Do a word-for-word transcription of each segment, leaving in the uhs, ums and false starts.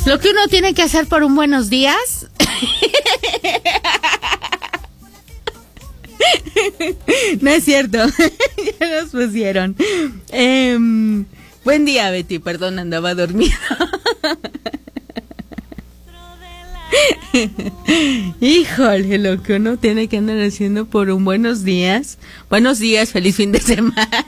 Lo que uno tiene que hacer por un buenos días. No es cierto. Ya nos pusieron. Eh, buen día, Betty. Perdón, andaba dormida. Híjole, lo que uno tiene que andar haciendo por un buenos días. Buenos días, feliz fin de semana.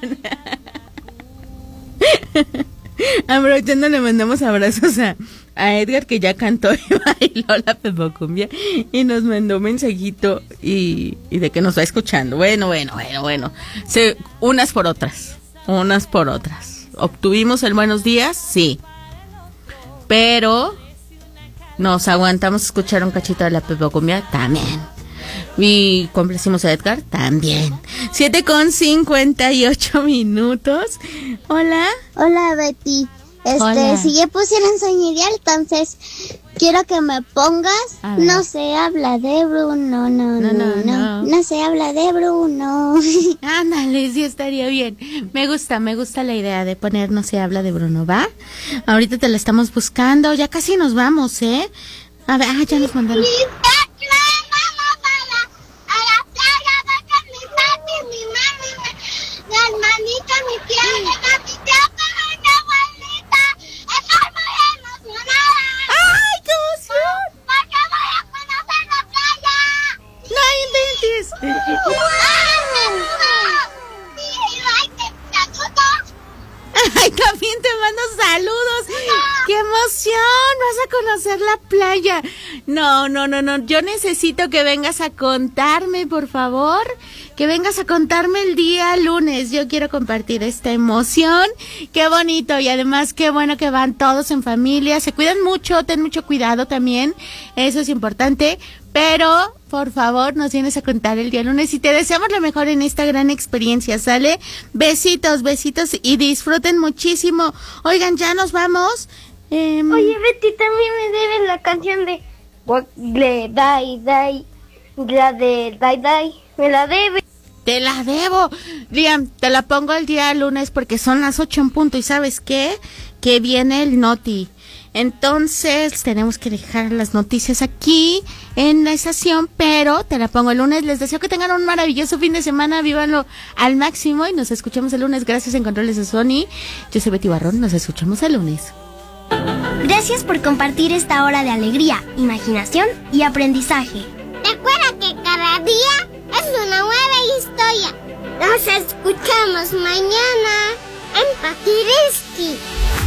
Aprovechando, le mandamos abrazos a, a Edgar, que ya cantó y bailó la Pepocumbia, y nos mandó un mensajito y, y de que nos va escuchando. Bueno, bueno, bueno, bueno. Se, unas por otras, unas por otras. ¿Obtuvimos el buenos días? Sí. Pero nos aguantamos a escuchar un cachito de la Pepocumbia también. Y complacimos a Edgar también. Siete con cincuenta y ocho minutos. Hola. Hola, Betty. Este, Hola. si ya pusieron soñería, entonces quiero que me pongas No se habla de Bruno, no, no, No, no, no, no. no se habla de Bruno. Ándale, sí estaría bien. Me gusta, me gusta la idea de poner No se habla de Bruno, ¿va? Ahorita te la estamos buscando, ya casi nos vamos, ¿eh? A ver, ah, ya nos mandaron. Ay, también te mando saludos. ¡Qué emoción! Vas a conocer la playa. No, no, no, no. Yo necesito que vengas a contarme, por favor. Que vengas a contarme el día lunes. Yo quiero compartir esta emoción. Qué bonito. Y además, qué bueno que van todos en familia. Se cuidan mucho, ten mucho cuidado también. Eso es importante. Pero, por favor, nos vienes a contar el día lunes y te deseamos lo mejor en esta gran experiencia, ¿sale? Besitos, besitos y disfruten muchísimo. Oigan, ya nos vamos. Eh... Oye, Betty, también me debes la canción de Wagle Dai Dai, la de Dai Dai, me la debes. Te la debo. Liam, te la pongo el día lunes porque son las ocho en punto y ¿sabes qué? Que viene el Noti. Entonces tenemos que dejar las noticias aquí en la estación, pero te la pongo el lunes. Les deseo que tengan un maravilloso fin de semana, vívanlo al máximo y nos escuchamos el lunes. Gracias en Controles de Sony. Yo soy Betty Barrón, nos escuchamos el lunes. Gracias por compartir esta hora de alegría, imaginación y aprendizaje. Recuerda que cada día es una nueva historia. Nos escuchamos mañana en Pakiriski.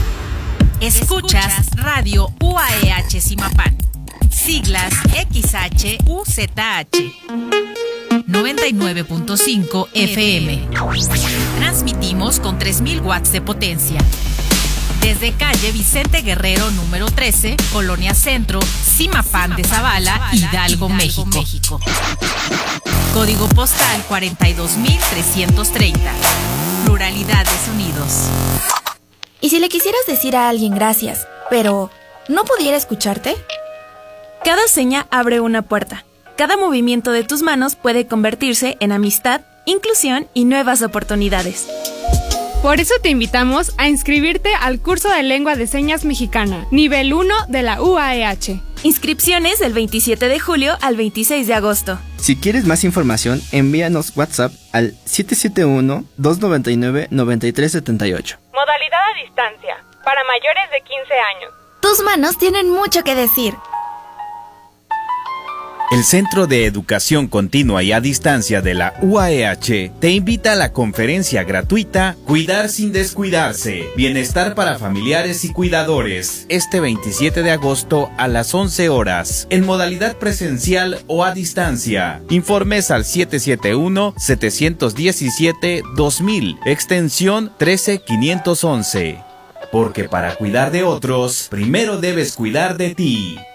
Escuchas Radio U A E H Zimapán. Siglas X H U Z H. noventa y nueve punto cinco F M. Transmitimos con tres mil watts de potencia. Desde calle Vicente Guerrero número trece, Colonia Centro, Zimapán de Zavala, Hidalgo, México. Código postal cuarenta y dos mil trescientos treinta. Pluralidad de sonidos. ¿Y si le quisieras decir a alguien gracias, pero no pudiera escucharte? Cada seña abre una puerta. Cada movimiento de tus manos puede convertirse en amistad, inclusión y nuevas oportunidades. Por eso te invitamos a inscribirte al curso de Lengua de Señas Mexicana, nivel uno de la U A E H. Inscripciones del veintisiete de julio al veintiséis de agosto. Si quieres más información, envíanos WhatsApp al siete siete uno, dos nueve nueve, nueve tres siete ocho. Modalidad a distancia, para mayores de quince años. Tus manos tienen mucho que decir. El Centro de Educación Continua y a Distancia de la U A E H te invita a la conferencia gratuita Cuidar sin descuidarse, Bienestar para familiares y cuidadores, este veintisiete de agosto a las once horas, en modalidad presencial o a distancia. Informes al siete siete uno, siete uno siete, dos mil, extensión trece mil quinientos once. Porque para cuidar de otros, primero debes cuidar de ti.